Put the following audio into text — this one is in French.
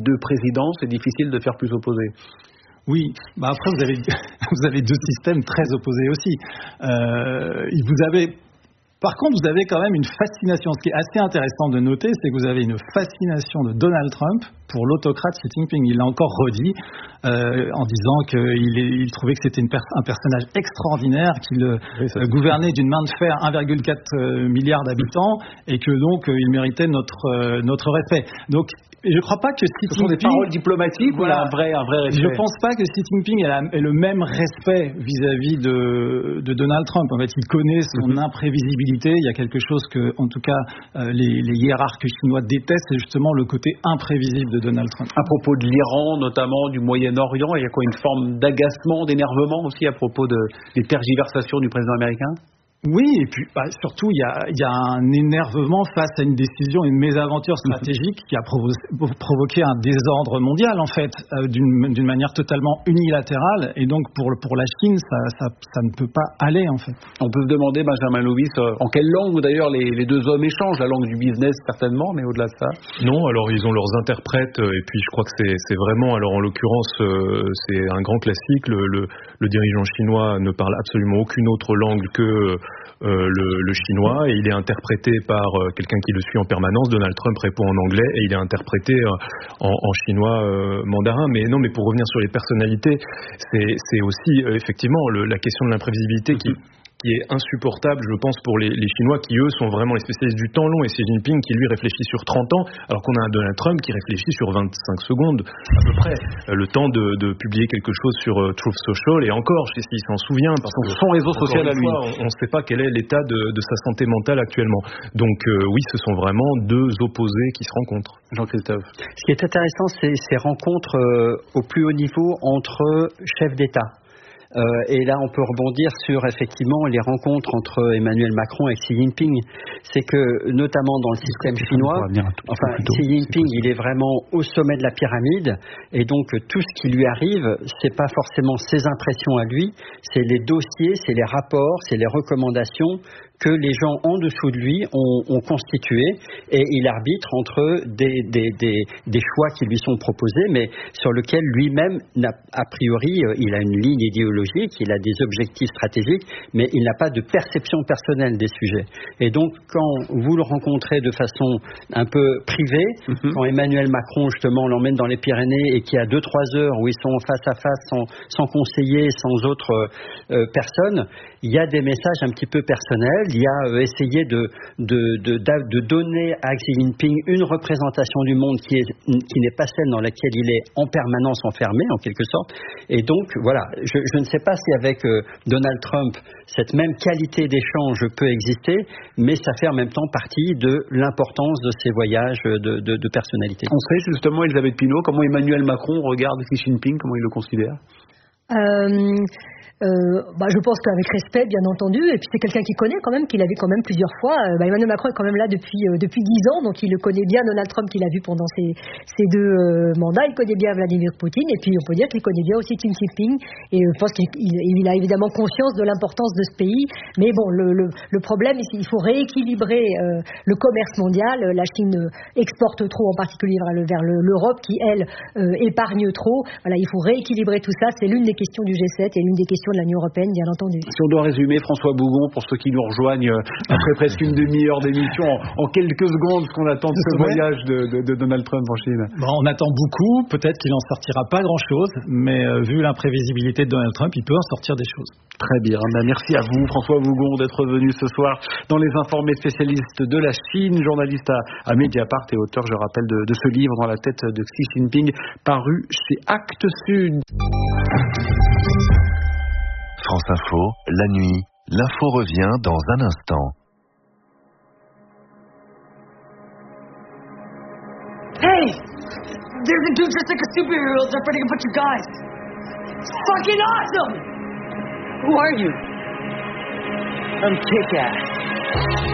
deux présidents, c'est difficile de faire plus opposé. Oui, après vous avez deux systèmes très opposés aussi. Par contre, vous avez quand même une fascination. Ce qui est assez intéressant de noter, c'est que vous avez une fascination de Donald Trump pour l'autocrate Xi Jinping. Il l'a encore redit en disant qu'il trouvait que c'était un personnage extraordinaire, qu'il gouvernait d'une main de fer 1,4 milliard d'habitants et que donc il méritait notre respect. Donc, je ne crois pas que Xi Jinping... Ce sont des paroles diplomatiques ou un vrai respect? Je ne pense pas que Xi Jinping ait le même respect vis-à-vis de Donald Trump. En fait, il connaît son imprévisibilité. Il y a quelque chose que, en tout cas, les hiérarques chinois détestent, c'est justement le côté imprévisible de Donald Trump. À propos de l'Iran, notamment du Moyen-Orient, il y a quoi, une forme d'agacement, d'énervement aussi à propos des tergiversations du président américain? Oui, et puis surtout, il y a un énervement face à une décision, une mésaventure stratégique qui a provoqué un désordre mondial, en fait, d'une manière totalement unilatérale. Et donc, pour la Chine, ça ne peut pas aller, en fait. On peut se demander, Benjamin Louis, en quelle langue, d'ailleurs, les deux hommes échangent? La langue du business, certainement, mais au-delà de ça? Non, alors ils ont leurs interprètes, et puis je crois que c'est vraiment, alors en l'occurrence, c'est un grand classique. Le dirigeant chinois ne parle absolument aucune autre langue que le chinois, et il est interprété par quelqu'un qui le suit en permanence. Donald Trump répond en anglais et il est interprété en chinois mandarin. Mais pour revenir sur les personnalités, c'est aussi effectivement la question de l'imprévisibilité qui est insupportable, je pense, pour les Chinois qui, eux, sont vraiment les spécialistes du temps long, et Xi Jinping qui, lui, réfléchit sur 30 ans, alors qu'on a un Donald Trump qui réfléchit sur 25 secondes, à peu près. Le temps de publier quelque chose sur Truth Social, et encore, je sais s'il s'en souvient, parce que son réseau social à lui. On ne sait pas quel est l'état de sa santé mentale actuellement. Donc, oui, ce sont vraiment deux opposés qui se rencontrent. Jean-Christophe. Ce qui est intéressant, c'est ces rencontres au plus haut niveau entre chefs d'État. Et là, on peut rebondir sur effectivement les rencontres entre Emmanuel Macron et Xi Jinping. C'est que, notamment dans le système chinois, Xi Jinping, il est vraiment au sommet de la pyramide, et donc tout ce qui lui arrive, c'est pas forcément ses impressions à lui, c'est les dossiers, c'est les rapports, c'est les recommandations que les gens en dessous de lui ont constitué, et il arbitre entre des choix qui lui sont proposés, mais sur lesquels lui-même, a priori, il a une ligne idéologique, il a des objectifs stratégiques, mais il n'a pas de perception personnelle des sujets. Et donc, quand vous le rencontrez de façon un peu privée, quand Emmanuel Macron, justement, l'emmène dans les Pyrénées et qu'il y a 2-3 heures où ils sont face à face, sans conseiller, sans autres personnes, il y a des messages un petit peu personnels. Il y a essayé de donner à Xi Jinping une représentation du monde qui n'est pas celle dans laquelle il est en permanence enfermé, en quelque sorte. Et donc, voilà, je ne sais pas si avec Donald Trump, cette même qualité d'échange peut exister, mais ça fait en même temps partie de l'importance de ces voyages de personnalité. On sait justement, Elisabeth Pinault, comment Emmanuel Macron regarde Xi Jinping, comment il le considère? Je pense qu'avec respect, bien entendu, et puis c'est quelqu'un qui connaît quand même, qu'il a vu quand même plusieurs fois. Emmanuel Macron est quand même là depuis 10 ans, donc il le connaît bien, Donald Trump, qu'il a vu pendant ses deux mandats. Il connaît bien Vladimir Poutine, et puis on peut dire qu'il connaît bien aussi Xi Jinping, et je pense qu'il a évidemment conscience de l'importance de ce pays. Mais bon, le problème, il faut rééquilibrer le commerce mondial. La Chine exporte trop, en particulier vers l'Europe, qui elle épargne trop. Voilà, il faut rééquilibrer tout ça. C'est l'une des questions du G7 et l'une des questions de l'Union européenne, bien entendu. Si on doit résumer, François Bougon, pour ceux qui nous rejoignent après presque une demi-heure d'émission, en quelques secondes, ce qu'on attend de ce voyage de Donald Trump en Chine. On attend beaucoup, peut-être qu'il n'en sortira pas grand-chose, mais vu l'imprévisibilité de Donald Trump, il peut en sortir des choses. Très bien, merci à vous, François Bougon, d'être venu ce soir dans Les Informés spécialistes de la Chine, journaliste à Mediapart et auteur, je rappelle, de ce livre Dans la tête de Xi Jinping, paru chez Actes Sud. France Info, la nuit, l'info revient dans un instant. Hey! There's a dude just like a superhero fighting a bunch of guys. It's fucking awesome! Who are you? I'm Kick-Ass.